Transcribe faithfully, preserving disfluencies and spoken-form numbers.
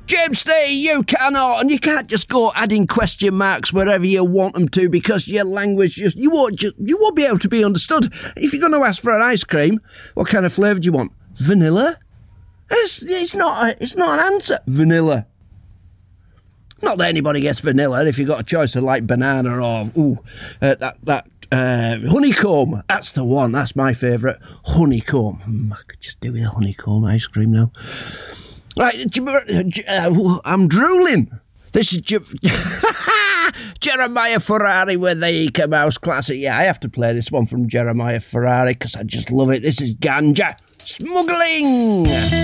James Day, you cannot, and you can't just go adding question marks wherever you want them to because your language just you won't just you won't be able to be understood. If you're going to ask for an ice cream, what kind of flavour do you want? Vanilla? It's, it's not a, it's not an answer. Vanilla. Not that anybody gets vanilla if you've got a choice of like banana or ooh uh, that that uh, honeycomb. That's the one. That's my favourite. Honeycomb. Mm, I could just do with a honeycomb ice cream now. Right, uh, I'm drooling. This is Je- Jeremiah Ferrari with the Ika Mouse classic. Yeah, I have to play this one from Jeremiah Ferrari because I just love it. This is Ganja Smuggling.